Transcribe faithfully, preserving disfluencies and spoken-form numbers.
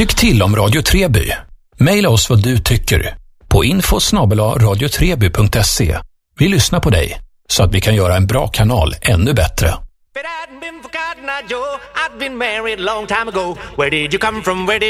Tyck till om Radio Treby. Maila oss vad du tycker på info snabel-a radio treby punkt se. Vi lyssnar på dig så att vi kan göra en bra kanal ännu bättre. If it hadn't been for Cotton Eye Joe, I'd been married a long time ago. Where did you come from? Where did